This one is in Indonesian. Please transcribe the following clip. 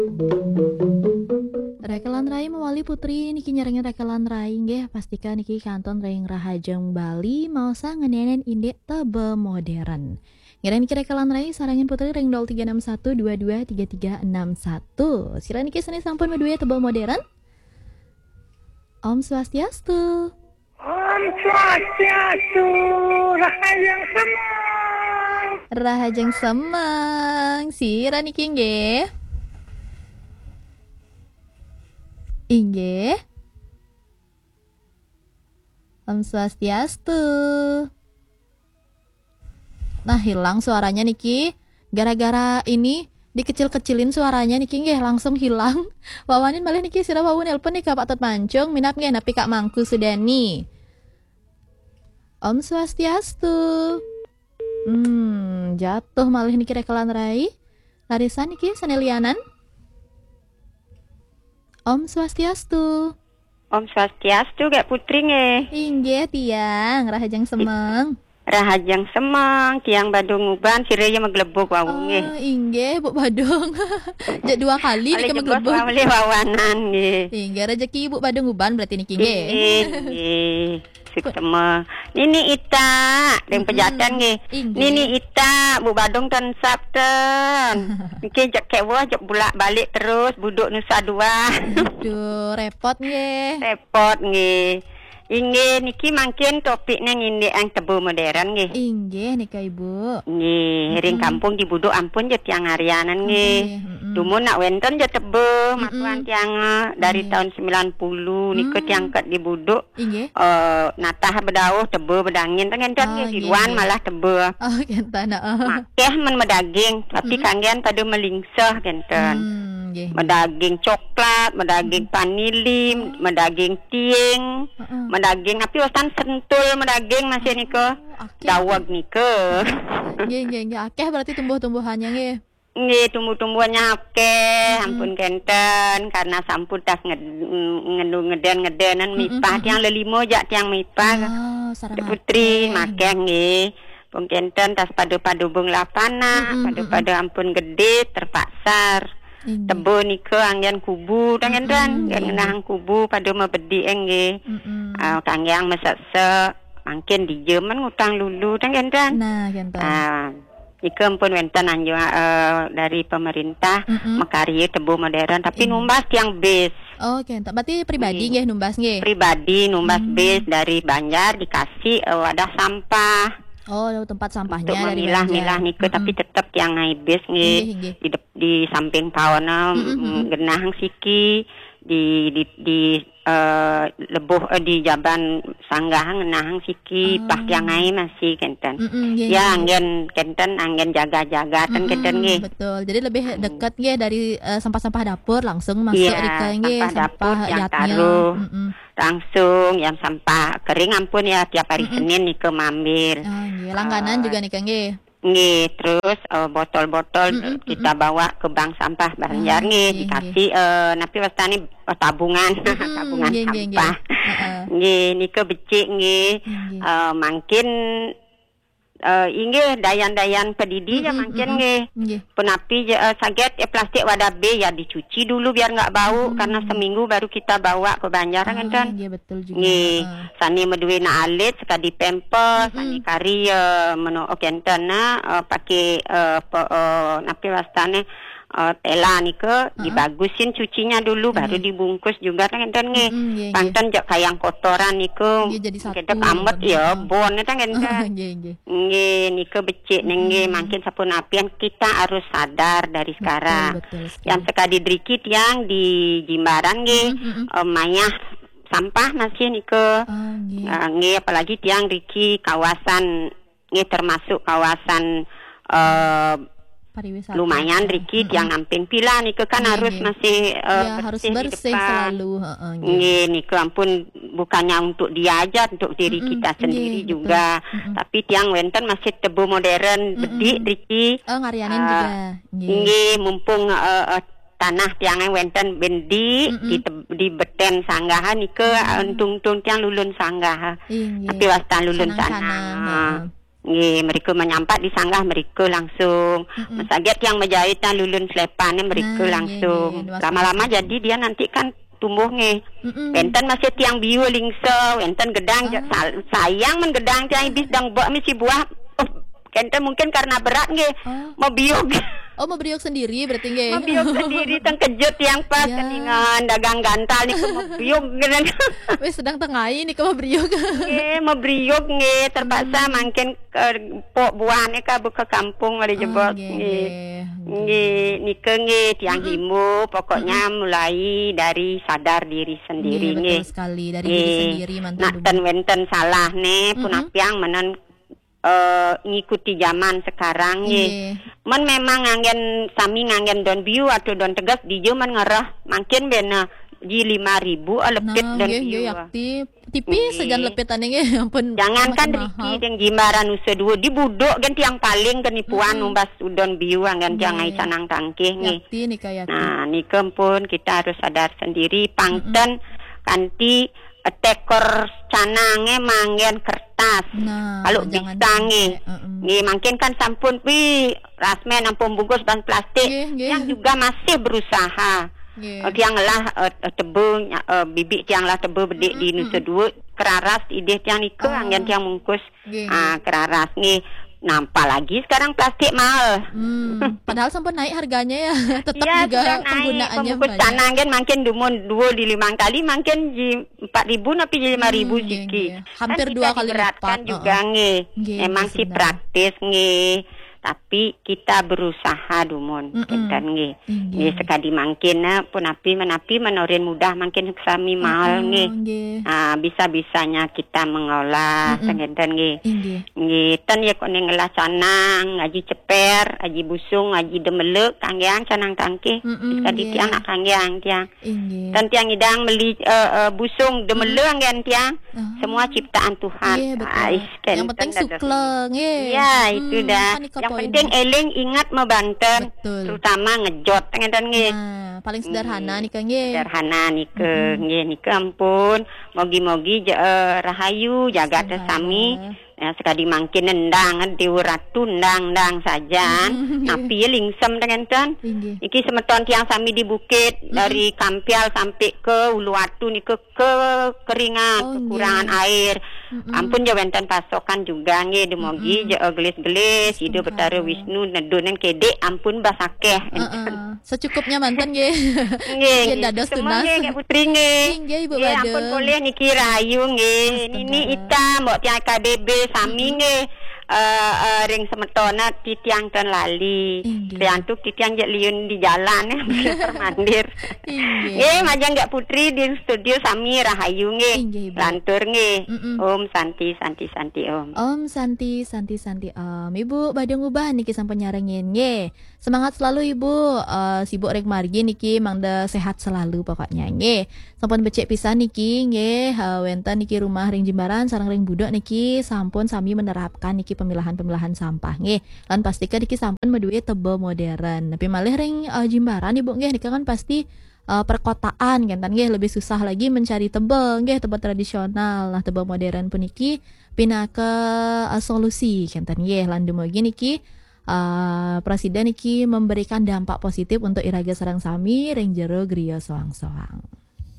Rekelan rai mewali putri niki nyerengin rekelan rai nggih pastikan niki kanton ring Rahajeng Bali mausa ngenenen indek tebe modern. Ngiring niki rekelan rai sarangin putri ring 0361223361. Sira niki seni sampun medue tebe modern. Om Swastiastu. Om Swastiastu, Rahajeng Semang. Rahajeng Semang. Sira niki nggih. Inggih. Om Swastiastu. Nah, hilang suaranya niki. Gara-gara ini dikecil-kecilin suaranya niki nggih langsung hilang. Wawanin malih niki sira wawun nelpon nih Kak Pak Tot Mancung minap nggih napi Kak Mangku Sudani. Om Swastiastu. Jatuh malih niki rekelan rai. Larisan niki sanelianan. Om Swastiastu. Om Swastiastu gak putri nge. Inggih tiang Rahajeng Semeng. Rahajeng Semang, tiang Badung Uban, siraya meglebuk wawung nge. Inggih Bu Badung. Jak 2 kali niki meglebuk. Oleh wawanan nge. Inggih rezeki Ibu Badung Uban berarti niki nggih. Nggih. Sukma. Nini Ita, yang pejatan nge. Nini Ita, Bu Badung tan sabten. Niki jak kewa jak bulak balik terus buduk Nusa Dua. Aduh, repot nge. Repot nge. Inggih niki mangkin topiknya ngindek yang tebu modern nggih. Inggih nika Ibu. Nggih, ring kampung di Buduk ampun je tiang harianan nggih. Dumun nak wenten je tebu matuan tiang dari tahun 90 niku tiang ket di Buduk. Inggih. Natah bedauh tebu bedangin tengen-tengen nggih di luan malah tebu. Oh, genten Makeh men medaging tapi kanggian pada melingsah genten. Medaging coklat, medaging vanili, medaging tieng, medaging api wastan sentul medaging masih niko dawag niko. Nggih akeh berarti tumbuh-tumbuhannya nggih. Nggih tumbuh-tumbuhannya akeh ampun kenten karena sampun tas ngeden-ngedenan mipah tiang lelimo jak tiang mipah. Putri makeh nggih. Pun kenten tas padu-padu bung lapana, padu-padu ampun gede terpaksar. Tebu nike anggian kubu tangen-tan ngenang kubu pada mebedi engge kanggiang mesek-sek mungkin di Jerman ngutang lulu tangen-tan nah genten nike pun wenten anjung dari pemerintah makarya tebu modern tapi numbas tiang base. Oh genten berarti pribadi nggih numbas nggih pribadi numbas base dari Banjar dikasih wadah sampah. Oh, tempat sampahnya untuk dari memilah-milah nike tapi tetap yang naibes nggih di samping pawana genah siki di lebuh di jaban sanggahan genah siki pah yang ngai masih kenten. Ya anggen kenten anggen jaga-jaga ten kenten nggih. Betul. Jadi lebih dekat nggih dari sampah-sampah dapur langsung masuk rika nggih sampah yang taruh. Langsung yang sampah kering ampun ya tiap hari Senin nih ke mambil. Langganan juga nih Kang nggih. Nggih, terus botol-botol kita bawa ke bank sampah Banjar nggih dikasih napi wastani tabungan tabungan sampah. Nggih nike becik nggih mungkin inggih dayan-dayan pedidi ya mungkin nggih. Penapi saget plastik wadah B ya dicuci dulu biar enggak bau karena seminggu baru kita bawa ke Banjar kan. Iya betul juga. Nggih, sani medue na alit sekali pempel, sani kari menu okentana pakai napi wastane tela nike dibagusin cucinya dulu baru dibungkus juga kan nggih. Panten jak kayang kotoran nike kita amet ya bon eta kan. Nggih nike becik nggih mungkin sapun apian kita harus sadar dari sekarang. Yang sekali drikit yang di Jimbaran nggih mayah sampah masih nike. Nggih apalagi tiang riki kawasan nggih termasuk kawasan pariwisata. Lumayan Riki yang namping pila nih kan harus masih harus bersih selalu. Nggih niku ampun bukannya untuk dia aja untuk diri kita sendiri juga. Tapi tiang wenten masih tebu modern bedi Riki. Ngarianin juga. Nggih mumpung tanah tiangnya wenten bendi di beten sanggahan nike untung-untung tiang lulun sanggah. Tapi wastan lulun sana. Nggih, mereka menyampat di sanggah mereka langsung. Masaget yang menjahit lulun selepannya mereka Nah, langsung. nggih, nggih. Lama-lama jadi dia nanti kan tumbuh nggih. Wenten masih tiang biu lingse, wenten gedang sayang men gedang tiang ibis dang buah misi buah. Kenten mungkin karena berat nggih. Mau biuk. Oh, mau beriuk sendiri berarti nggih. Mau biuk sendiri teng kejut yang pas Ya. keningan dagang gantal nih mau biuk geunan. Wis sedang tengai nih mau beriuk. Nggih, mau beriuk nggih terpaksa mangkin pok buahnya ka ke kampung ada jebot nggih. Nggih, nike nggih tiang himu pokoknya mulai dari sadar diri sendiri nggih. Betul sekali dari diri sendiri mantan. Nak ten wenten salah nih pun apiang menen ngikuti zaman sekarang nggih. Men memang nganggen sami nganggen don biu atau don tegas di zaman ngerah makin bena ji 5.000 lepit don biu. Yakti tipis sejan lepitan nggih ampun. Jangankan riki deng jimbaran usa dua dibuduk gan tiang paling kenipuan umbas udon biu anggan tiang ai sanang tangkih nggih. Yakti nika yakti. Nah, nikem pun kita harus sadar sendiri pangten kanti tekor canange manggen kertas. Nah, kalau bisa nggih makin kan sampun pi rasmen ampun bungkus dan plastik yang juga masih berusaha. Tiang lah tebu bibik tiang lah tebu bedik di Nusa Dua keraras ide tiang iku anggen tiang mungkus keraras nggih. Nampak lagi sekarang plastik mahal. Padahal sempat naik harganya ya. Tetap ya, juga penggunaannya banyak. Canang kan makin dumun 2 di 5 kali makin di 4.000 tapi jadi 5.000 siki. Hampir kan 2 kali lipat juga nggih. Emang sih praktis nggih. Tapi kita berusaha dumun kenten nggih. Nggih sekali makin pun api menapi menorin mudah makin sami mahal nggih. Bisa-bisanya kita mengolah kenten nggih. Nggih ten ya kone ngelah canang, aji ceper, aji busung, aji demelek kanggeang canang tangkih. Sekali tiang nak kanggeang tiang. Dan tiang idang meli busung demelek anggen tiang. Semua ciptaan Tuhan. Yang penting sukleng ya itu dah. Yang penting eling ingat membanten, terutama ngejot ngenten nggih. Paling sederhana nih Kang nggih. Sederhana nih nggih nike ampun. Mogi-mogi rahayu jaga sami. Ya sekali makin nendang diuratu ndang saja. Tapi lingsem dengan ten. Iki semeton tiang sami di bukit dari Kampial sampai ke Uluwatu nih ke keringan, kekurangan air. Ampun jawenten pasokan juga nggih demogi gelis-gelis hidup betara Wisnu nedonen kede ampun basakeh. Secukupnya mantan nggih. Nggih. Dados tunas. Nggih putri nggih. Nggih Ibu Bade. Ampun boleh niki rayu nggih. Ini ita mbok tiang KBB sami nggih. Ring semetona titiang ten lali. Riantuk titiang je liun di jalan permandir. Nggih majang enggak putri di studio sami rahayu nggih. Lantur nggih. Om Santi Om. Om Santi Om. Ibu badhe ngubah niki sampun nyarengin nggih. Semangat selalu Ibu. Sibuk rek margi niki mangda sehat selalu pokoknya nggih. Sampun becek pisan niki nggih. Wenten niki rumah ring Jimbaran sareng ring Budok niki sampun sami menerapkan niki pemilahan sampah nggih. Lan pastikan iki sampun meduwe tebe modern. Tapi malih ring Jimbaran Ibu nggih niki kan pasti perkotaan kan nggih lebih susah lagi mencari tebe nggih tebe tradisional. Lah tebe modern pun iki pindah ke solusi kan nggih. Lan dumugi niki presiden iki memberikan dampak positif untuk iraga sareng sami ring jero griya soang-soang.